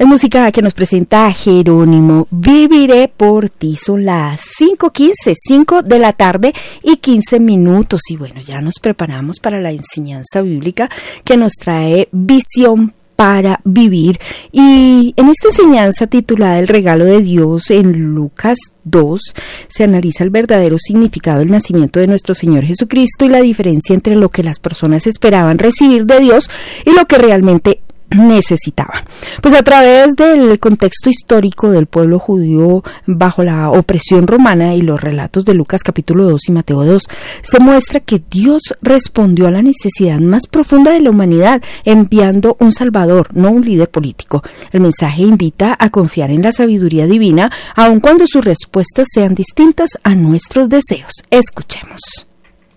Es música que nos presenta Jerónimo. Viviré por ti. Son las 5:15, 5 de la tarde y 15 minutos. Y bueno, ya nos preparamos para la enseñanza bíblica que nos trae Visión para Vivir. Y en esta enseñanza titulada El regalo de Dios, en Lucas 2, se analiza el verdadero significado del nacimiento de nuestro Señor Jesucristo y la diferencia entre lo que las personas esperaban recibir de Dios y lo que realmente necesitaban. Pues a través del contexto histórico del pueblo judío bajo la opresión romana y los relatos de Lucas capítulo 2 y Mateo 2, se muestra que Dios respondió a la necesidad más profunda de la humanidad enviando un salvador, no un líder político. El mensaje invita a confiar en la sabiduría divina, aun cuando sus respuestas sean distintas a nuestros deseos. Escuchemos.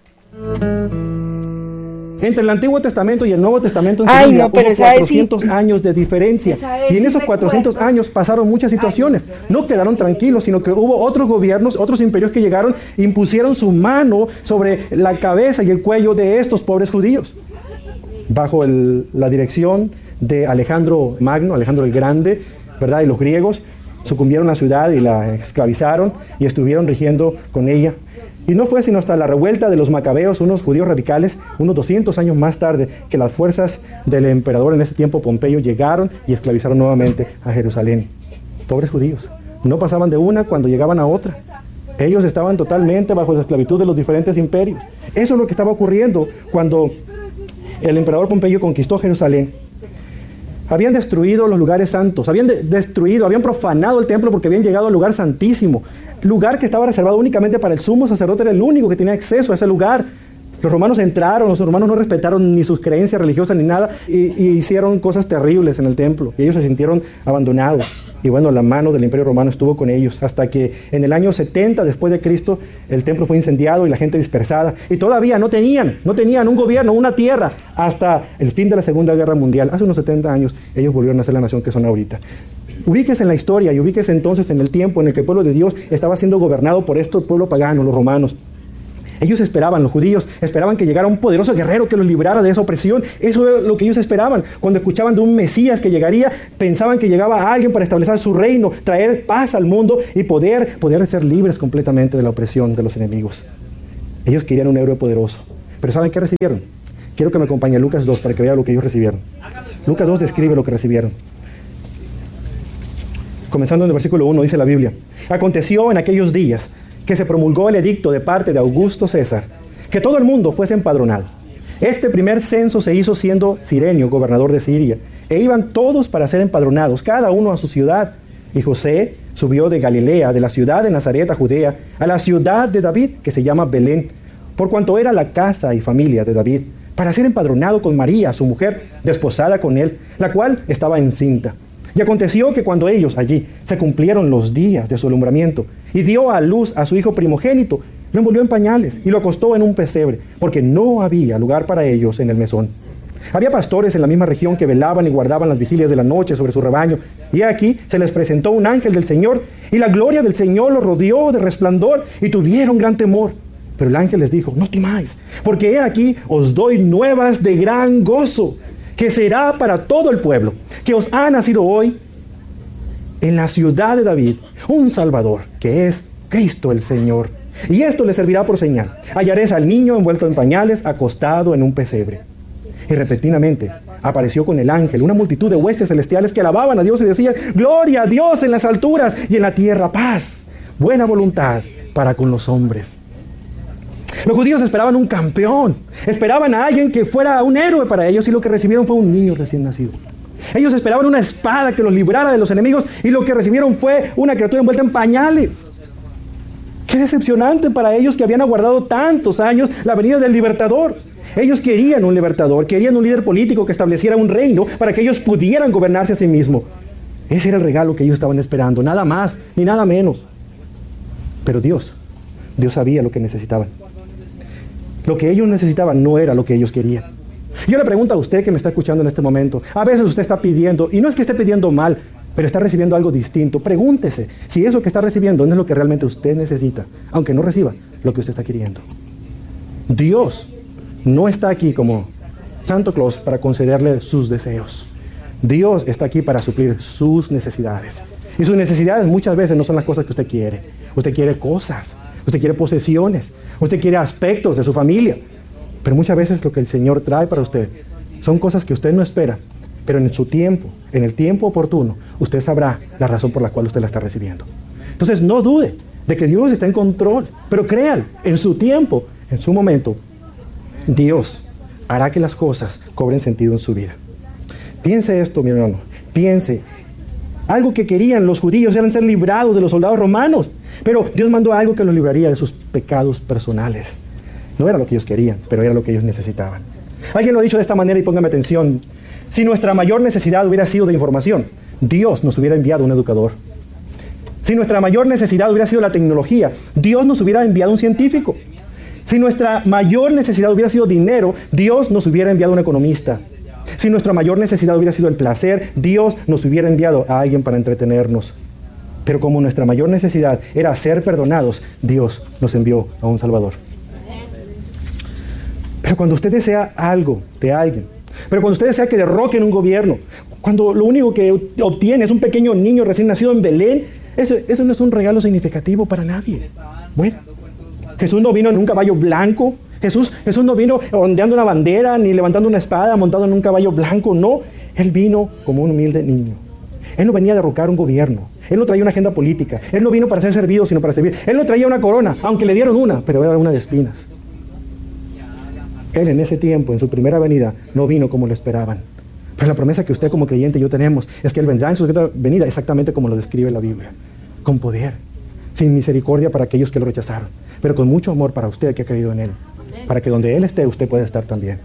Entre el Antiguo Testamento y el Nuevo Testamento hubo 400 años de diferencia. Y en esos 400 años pasaron muchas situaciones. No quedaron tranquilos, sino que hubo otros gobiernos, otros imperios que llegaron e impusieron su mano sobre la cabeza y el cuello de estos pobres judíos. Bajo la dirección de Alejandro Magno, Alejandro el Grande, ¿verdad? Y los griegos sucumbieron a la ciudad y la esclavizaron y estuvieron rigiendo con ella. Y no fue sino hasta la revuelta de los macabeos, unos judíos radicales, unos 200 años más tarde, que las fuerzas del emperador en ese tiempo, Pompeyo, llegaron y esclavizaron nuevamente a Jerusalén. Pobres judíos, no pasaban de una cuando llegaban a otra. Ellos estaban totalmente bajo la esclavitud de los diferentes imperios. Eso es lo que estaba ocurriendo cuando el emperador Pompeyo conquistó Jerusalén. Habían destruido los lugares santos, habían profanado el templo porque habían llegado al lugar santísimo, lugar que estaba reservado únicamente para el sumo sacerdote, era el único que tenía acceso a ese lugar. Los romanos entraron, los romanos no respetaron ni sus creencias religiosas ni nada, y hicieron cosas terribles en el templo, y ellos se sintieron abandonados. Y bueno, la mano del Imperio Romano estuvo con ellos, hasta que en el año 70 después de Cristo, el templo fue incendiado y la gente dispersada, y todavía no tenían un gobierno, una tierra, hasta el fin de la Segunda Guerra Mundial. Hace unos 70 años, ellos volvieron a ser la nación que son ahorita. Ubíquese en la historia y ubíquese entonces en el tiempo en el que el pueblo de Dios estaba siendo gobernado por este pueblo pagano, los romanos. Ellos esperaban, los judíos, esperaban que llegara un poderoso guerrero que los librara de esa opresión. Eso era lo que ellos esperaban. Cuando escuchaban de un Mesías que llegaría, pensaban que llegaba alguien para establecer su reino, traer paz al mundo y poder ser libres completamente de la opresión de los enemigos. Ellos querían un héroe poderoso. Pero ¿saben qué recibieron? Quiero que me acompañe a Lucas 2 para que vea lo que ellos recibieron. Lucas 2 describe lo que recibieron. Comenzando en el versículo 1, dice la Biblia: aconteció en aquellos días que se promulgó el edicto de parte de Augusto César, que todo el mundo fuese empadronado. Este primer censo se hizo siendo Cirenio gobernador de Siria, e iban todos para ser empadronados, cada uno a su ciudad. Y José subió de Galilea, de la ciudad de Nazaret a Judea, a la ciudad de David, que se llama Belén, por cuanto era la casa y familia de David, para ser empadronado con María, su mujer, desposada con él, la cual estaba encinta. Y aconteció que cuando ellos allí se cumplieron los días de su alumbramiento y dio a luz a su hijo primogénito, lo envolvió en pañales y lo acostó en un pesebre, porque no había lugar para ellos en el mesón. Había pastores en la misma región que velaban y guardaban las vigilias de la noche sobre su rebaño. Y aquí se les presentó un ángel del Señor, y la gloria del Señor los rodeó de resplandor, y tuvieron gran temor. Pero el ángel les dijo: no temáis, porque he aquí os doy nuevas de gran gozo, que será para todo el pueblo, que os ha nacido hoy en la ciudad de David un Salvador, que es Cristo el Señor. Y esto le servirá por señal: hallaréis al niño envuelto en pañales, acostado en un pesebre. Y repentinamente apareció con el ángel una multitud de huestes celestiales que alababan a Dios y decían: gloria a Dios en las alturas, y en la tierra paz, buena voluntad para con los hombres. Los judíos esperaban un campeón, esperaban a alguien que fuera un héroe para ellos, y lo que recibieron fue un niño recién nacido. Ellos esperaban una espada que los librara de los enemigos, y lo que recibieron fue una criatura envuelta en pañales. Qué decepcionante para ellos, que habían aguardado tantos años la venida del libertador. Ellos querían un libertador, querían un líder político que estableciera un reino para que ellos pudieran gobernarse a sí mismos. Ese era el regalo que ellos estaban esperando, nada más ni nada menos. Pero Dios sabía lo que necesitaban. Lo que ellos necesitaban no era lo que ellos querían. Yo le pregunto a usted que me está escuchando en este momento, a veces usted está pidiendo, y no es que esté pidiendo mal, pero está recibiendo algo distinto. Pregúntese si eso que está recibiendo no es lo que realmente usted necesita, aunque no reciba lo que usted está queriendo. Dios no está aquí como Santo Claus para concederle sus deseos. Dios está aquí para suplir sus necesidades. Y sus necesidades muchas veces no son las cosas que usted quiere. Usted quiere cosas, usted quiere posesiones, usted quiere aspectos de su familia. Pero muchas veces lo que el Señor trae para usted son cosas que usted no espera, pero en su tiempo, en el tiempo oportuno, usted sabrá la razón por la cual usted la está recibiendo. Entonces no dude de que Dios está en control, pero créalo, en su tiempo, en su momento, Dios hará que las cosas cobren sentido en su vida. Piense esto, mi hermano, piense. Algo que querían los judíos era ser librados de los soldados romanos, pero Dios mandó algo que los libraría de sus pecados personales. No era lo que ellos querían, pero era lo que ellos necesitaban. Alguien lo ha dicho de esta manera y póngame atención. Si nuestra mayor necesidad hubiera sido de información, Dios nos hubiera enviado un educador. Si nuestra mayor necesidad hubiera sido la tecnología, Dios nos hubiera enviado un científico. Si nuestra mayor necesidad hubiera sido dinero, Dios nos hubiera enviado un economista. Si nuestra mayor necesidad hubiera sido el placer, Dios nos hubiera enviado a alguien para entretenernos. Pero como nuestra mayor necesidad era ser perdonados, Dios nos envió a un Salvador. Pero cuando usted desea algo de alguien, pero cuando usted desea que derroquen un gobierno, cuando lo único que obtiene es un pequeño niño recién nacido en Belén, eso no es un regalo significativo para nadie. Bueno, Jesús no vino en un caballo blanco. Jesús no vino ondeando una bandera, ni levantando una espada, montado en un caballo blanco. No, Él vino como un humilde niño. Él no venía a derrocar un gobierno. Él no traía una agenda política. Él no vino para ser servido, sino para servir. Él no traía una corona, aunque le dieron una, pero era una de espinas. Él en ese tiempo, en su primera venida, no vino como lo esperaban. Pero la promesa que usted como creyente y yo tenemos es que Él vendrá en su segunda venida exactamente como lo describe la Biblia. Con poder, sin misericordia para aquellos que lo rechazaron, pero con mucho amor para usted que ha creído en Él. Para que donde Él esté, usted pueda estar también.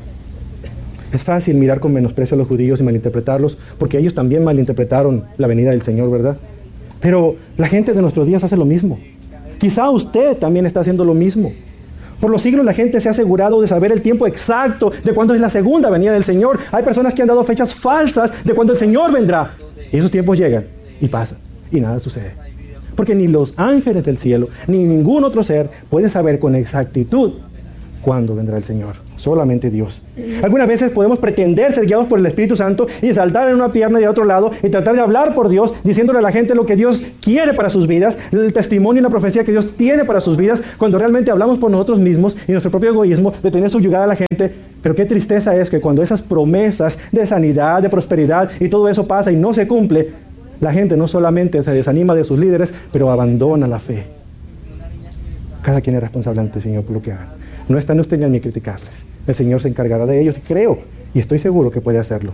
Es fácil mirar con menosprecio a los judíos y malinterpretarlos, porque ellos también malinterpretaron la venida del Señor, ¿verdad? Pero la gente de nuestros días hace lo mismo. Quizá usted también está haciendo lo mismo. Por los siglos la gente se ha asegurado de saber el tiempo exacto de cuándo es la segunda venida del Señor. Hay personas que han dado fechas falsas de cuándo el Señor vendrá. Y esos tiempos llegan y pasan y nada sucede. Porque ni los ángeles del cielo, ni ningún otro ser puede saber con exactitud cuándo vendrá el Señor. Solamente Dios. Algunas veces podemos pretender ser guiados por el Espíritu Santo y saltar en una pierna y de otro lado y tratar de hablar por Dios, diciéndole a la gente lo que Dios quiere para sus vidas, el testimonio y la profecía que Dios tiene para sus vidas, cuando realmente hablamos por nosotros mismos y nuestro propio egoísmo de tener subyugada a la gente. Pero qué tristeza es que cuando esas promesas de sanidad, de prosperidad y todo eso pasa y no se cumple, la gente no solamente se desanima de sus líderes, pero abandona la fe. Cada quien es responsable ante el Señor por lo que hagan. No está en usted ni criticarles. El Señor se encargará de ellos, creo, y estoy seguro que puede hacerlo.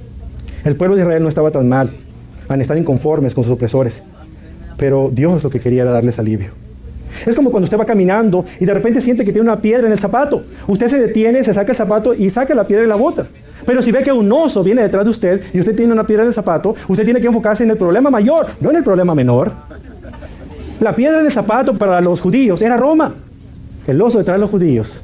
El pueblo de Israel no estaba tan mal, han estado inconformes con sus opresores, pero Dios lo que quería era darles alivio. Es como cuando usted va caminando y de repente siente que tiene una piedra en el zapato. Usted se detiene, se saca el zapato y saca la piedra y la bota. Pero si ve que un oso viene detrás de usted y usted tiene una piedra en el zapato, usted tiene que enfocarse en el problema mayor, no en el problema menor. La piedra en el zapato para los judíos era Roma. El oso detrás de los judíos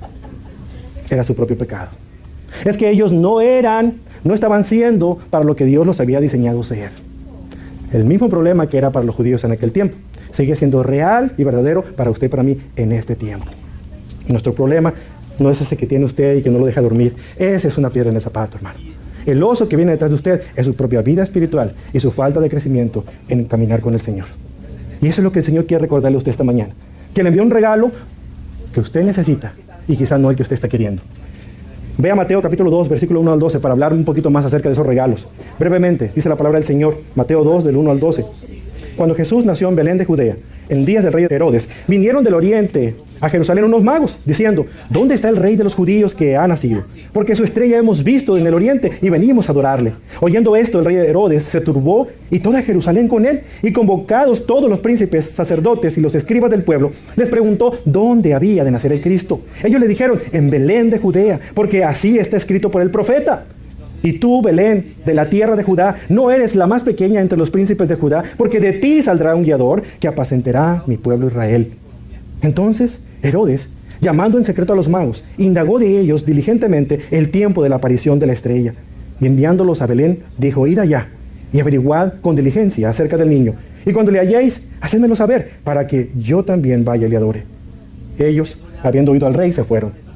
era su propio pecado. Es que ellos no estaban siendo para lo que Dios los había diseñado ser. El mismo problema que era para los judíos en aquel tiempo, sigue siendo real y verdadero para usted y para mí en este tiempo. Y nuestro problema no es ese que tiene usted y que no lo deja dormir. Ese es una piedra en el zapato, hermano. El oso que viene detrás de usted es su propia vida espiritual y su falta de crecimiento en caminar con el Señor. Y eso es lo que el Señor quiere recordarle a usted esta mañana. Que le envió un regalo que usted necesita y quizás no el que usted está queriendo. Vea Mateo capítulo 2, versículo 1 al 12 para hablar un poquito más acerca de esos regalos. Brevemente, dice la palabra del Señor, Mateo 2, del 1 al 12. Cuando Jesús nació en Belén de Judea, en días del rey Herodes, vinieron del oriente a Jerusalén unos magos, diciendo: ¿dónde está el rey de los judíos que ha nacido? Porque su estrella hemos visto en el oriente y venimos a adorarle. Oyendo esto, el rey Herodes se turbó y toda Jerusalén con él, y convocados todos los príncipes, sacerdotes y los escribas del pueblo, les preguntó dónde había de nacer el Cristo. Ellos le dijeron: en Belén de Judea, porque así está escrito por el profeta. Y tú, Belén, de la tierra de Judá, no eres la más pequeña entre los príncipes de Judá, porque de ti saldrá un guiador que apacentará mi pueblo Israel. Entonces Herodes, llamando en secreto a los magos, indagó de ellos diligentemente el tiempo de la aparición de la estrella. Y enviándolos a Belén, dijo: id allá y averiguad con diligencia acerca del niño. Y cuando le halléis, hacedmelo saber, para que yo también vaya y le adore. Ellos, habiendo oído al rey, se fueron.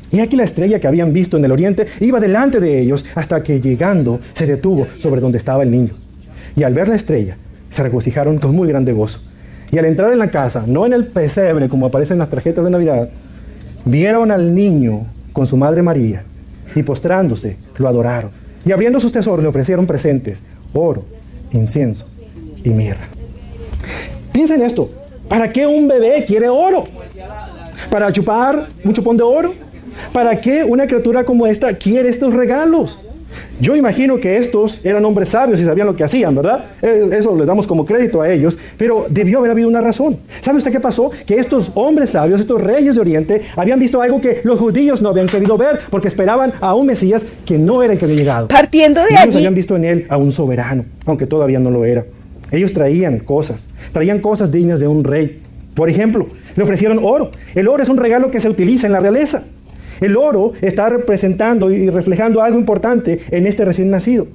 Y aquí la estrella que habían visto en el oriente iba delante de ellos hasta que llegando se detuvo sobre donde estaba el niño. Y al ver la estrella se regocijaron con muy grande gozo. Y al entrar en la casa, no en el pesebre como aparece en las tarjetas de Navidad, vieron al niño con su madre María y postrándose lo adoraron. Y abriendo sus tesoros le ofrecieron presentes, oro, incienso y mirra. Piensen esto, ¿para qué un bebé quiere oro? ¿Para chupar un chupón de oro? ¿Para qué una criatura como esta quiere estos regalos? Yo imagino que estos eran hombres sabios y sabían lo que hacían, ¿verdad? Eso les damos como crédito a ellos, pero debió haber habido una razón. ¿Sabe usted qué pasó? Que estos hombres sabios, estos reyes de Oriente, habían visto algo que los judíos no habían querido ver, porque esperaban a un Mesías que no era el que había llegado. Partiendo de ellos allí, habían visto en él a un soberano, aunque todavía no lo era. Ellos traían cosas dignas de un rey. Por ejemplo, le ofrecieron oro. El oro es un regalo que se utiliza en la realeza. El oro está representando y reflejando algo importante en este recién nacido.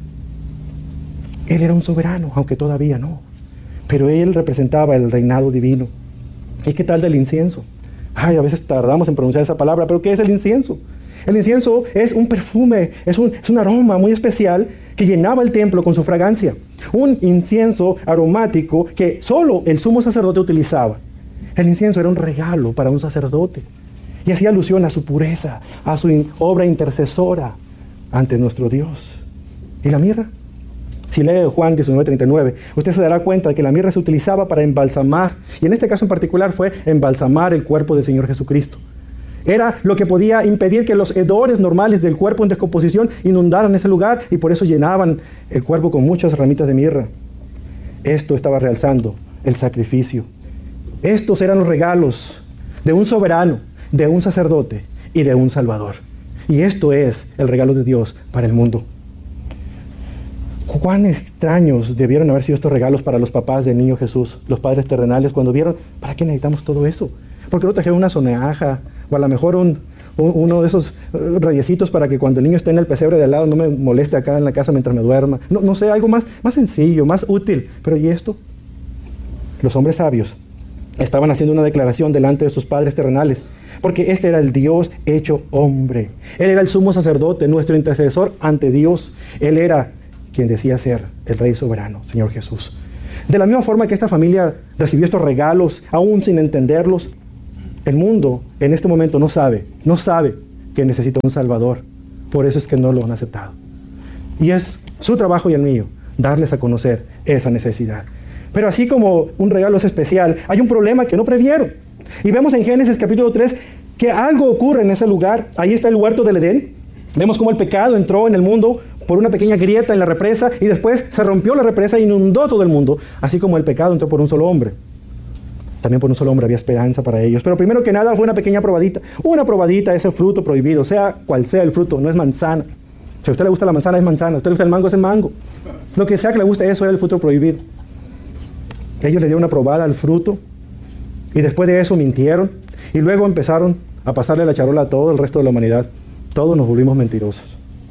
Él era un soberano, aunque todavía no. Pero él representaba el reinado divino. ¿Y qué tal del incienso? A veces tardamos en pronunciar esa palabra, pero ¿qué es el incienso? El incienso es un perfume, es un aroma muy especial que llenaba el templo con su fragancia. Un incienso aromático que solo el sumo sacerdote utilizaba. El incienso era un regalo para un sacerdote. Y hacía alusión a su pureza, a su obra intercesora ante nuestro Dios. ¿Y la mirra? Si lee Juan 19:39, usted se dará cuenta de que la mirra se utilizaba para embalsamar, y en este caso en particular fue embalsamar el cuerpo del Señor Jesucristo. Era lo que podía impedir que los hedores normales del cuerpo en descomposición inundaran ese lugar, y por eso llenaban el cuerpo con muchas ramitas de mirra. Esto estaba realzando el sacrificio. Estos eran los regalos de un soberano, de un sacerdote y de un salvador. Y esto es el regalo de Dios para el mundo. Cuán extraños debieron haber sido estos regalos para los papás del niño Jesús, los padres terrenales, cuando vieron, ¿para qué necesitamos todo eso? ¿Por qué no trajeron una sonaja? O a lo mejor uno de esos reyesitos para que cuando el niño esté en el pesebre de al lado no me moleste acá en la casa mientras me duerma. No sé, algo más sencillo, más útil. Pero ¿y esto? Los hombres sabios estaban haciendo una declaración delante de sus padres terrenales, porque este era el Dios hecho hombre. Él era el sumo sacerdote, nuestro intercesor ante Dios. Él era quien decía ser el Rey soberano, Señor Jesús. De la misma forma que esta familia recibió estos regalos, aún sin entenderlos, el mundo en este momento no sabe que necesita un Salvador. Por eso es que no lo han aceptado. Y es su trabajo y el mío darles a conocer esa necesidad. Pero así como un regalo es especial, hay un problema que no previeron. Y vemos en Génesis capítulo 3 que algo ocurre en ese lugar. Ahí está el huerto del Edén. Vemos cómo el pecado entró en el mundo por una pequeña grieta en la represa y después se rompió la represa e inundó todo el mundo. Así como el pecado entró por un solo hombre. También por un solo hombre había esperanza para ellos. Pero primero que nada fue una pequeña probadita. Una probadita a ese fruto prohibido, sea cual sea el fruto, no es manzana. Si a usted le gusta la manzana, es manzana. Si a usted le gusta el mango, es el mango. Lo que sea que le guste, eso era el fruto prohibido. Ellos le dieron una probada al fruto y después de eso mintieron y luego empezaron a pasarle la charola a todo el resto de la humanidad. Todos nos volvimos mentirosos.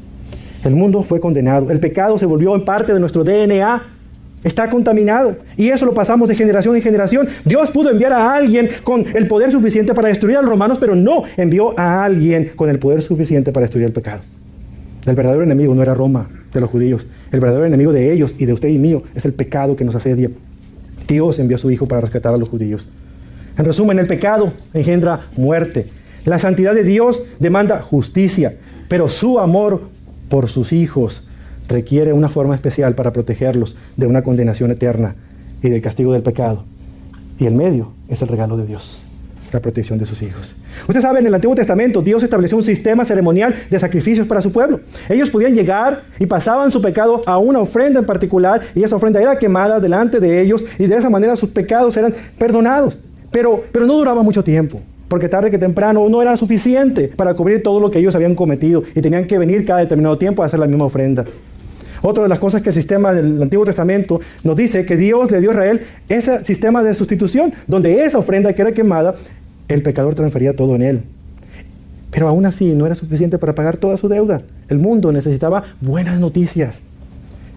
El mundo fue condenado. El pecado se volvió en parte de nuestro DNA. Está contaminado. Y eso lo pasamos de generación en generación. Dios pudo enviar a alguien con el poder suficiente para destruir a los romanos, pero no envió a alguien con el poder suficiente para destruir el pecado. El verdadero enemigo no era Roma, de los judíos. El verdadero enemigo de ellos y de usted y mío es el pecado que nos asedia. Dios envió a su Hijo para rescatar a los judíos. En resumen, el pecado engendra muerte. La santidad de Dios demanda justicia, pero su amor por sus hijos requiere una forma especial para protegerlos de una condenación eterna y del castigo del pecado. Y el medio es el regalo de Dios, la protección de sus hijos. Usted sabe, en el Antiguo Testamento Dios estableció un sistema ceremonial de sacrificios para su pueblo. Ellos podían llegar y pasaban su pecado a una ofrenda en particular, y esa ofrenda era quemada delante de ellos, y de esa manera sus pecados eran perdonados. Pero no duraba mucho tiempo, porque tarde que temprano no era suficiente para cubrir todo lo que ellos habían cometido, y tenían que venir cada determinado tiempo a hacer la misma ofrenda. Otra de las cosas que el sistema del Antiguo Testamento nos dice que Dios le dio a Israel ese sistema de sustitución, donde esa ofrenda que era quemada, el pecador transfería todo en él. Pero aún así no era suficiente para pagar toda su deuda. El mundo necesitaba buenas noticias.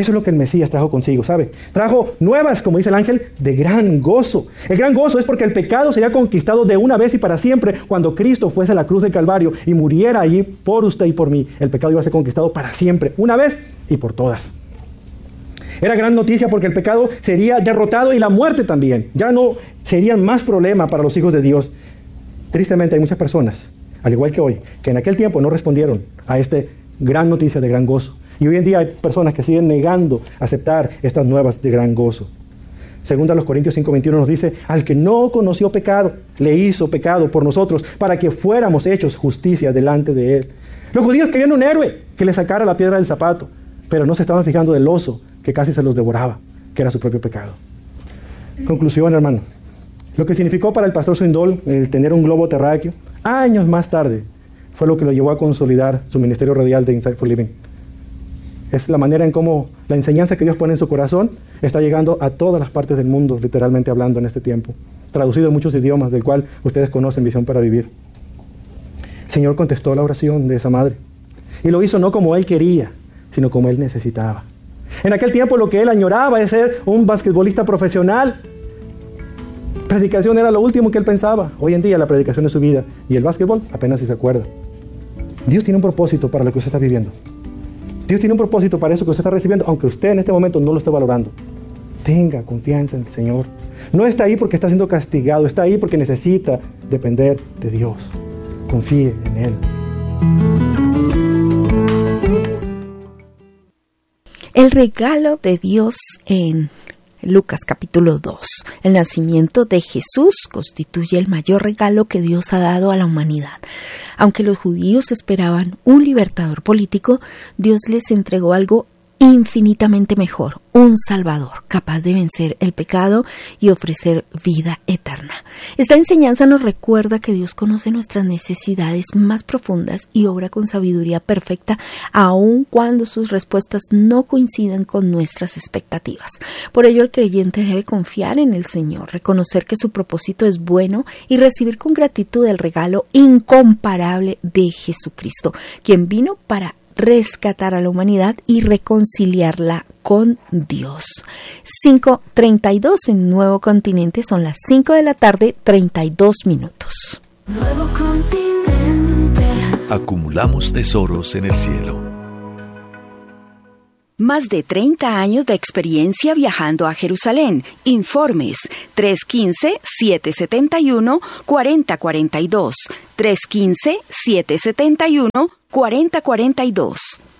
Eso es lo que el Mesías trajo consigo, ¿sabe? Trajo nuevas, como dice el ángel, de gran gozo. El gran gozo es porque el pecado sería conquistado de una vez y para siempre cuando Cristo fuese a la cruz del Calvario y muriera allí por usted y por mí. El pecado iba a ser conquistado para siempre, una vez y por todas. Era gran noticia porque el pecado sería derrotado y la muerte también. Ya no serían más problema para los hijos de Dios. Tristemente hay muchas personas, al igual que hoy, que en aquel tiempo no respondieron a esta gran noticia de gran gozo. Y hoy en día hay personas que siguen negando aceptar estas nuevas de gran gozo. Segunda los Corintios 5:21 nos dice, al que no conoció pecado, le hizo pecado por nosotros, para que fuéramos hechos justicia delante de él. Los judíos querían un héroe que le sacara la piedra del zapato, pero no se estaban fijando del oso que casi se los devoraba, que era su propio pecado. Conclusión, hermano. Lo que significó para el pastor Swindoll el tener un globo terráqueo, años más tarde, fue lo que lo llevó a consolidar su ministerio radial de Insight for Living. Es la manera en cómo la enseñanza que Dios pone en su corazón está llegando a todas las partes del mundo, literalmente hablando en este tiempo. Traducido en muchos idiomas, del cual ustedes conocen Visión para Vivir. El Señor contestó la oración de esa madre. Y lo hizo no como Él quería, sino como Él necesitaba. En aquel tiempo lo que Él añoraba es ser un basquetbolista profesional. Predicación era lo último que Él pensaba. Hoy en día la predicación es su vida. Y el básquetbol apenas si se acuerda. Dios tiene un propósito para lo que usted está viviendo. Dios tiene un propósito para eso que usted está recibiendo, aunque usted en este momento no lo esté valorando. Tenga confianza en el Señor. No está ahí porque está siendo castigado, está ahí porque necesita depender de Dios. Confíe en Él. El regalo de Dios en Lucas capítulo 2. El nacimiento de Jesús constituye el mayor regalo que Dios ha dado a la humanidad. Aunque los judíos esperaban un libertador político, Dios les entregó algo infinitamente mejor, un Salvador capaz de vencer el pecado y ofrecer vida eterna. Esta enseñanza nos recuerda que Dios conoce nuestras necesidades más profundas y obra con sabiduría perfecta, aun cuando sus respuestas no coinciden con nuestras expectativas. Por ello, el creyente debe confiar en el Señor, reconocer que su propósito es bueno y recibir con gratitud el regalo incomparable de Jesucristo, quien vino para rescatar a la humanidad y reconciliarla con Dios. 5:32 en Nuevo Continente, son las 5 de la tarde, 32 minutos. Nuevo Continente. Acumulamos tesoros en el cielo. Más de 30 años de experiencia viajando a Jerusalén. Informes 315-771-4042. 315-771-4042.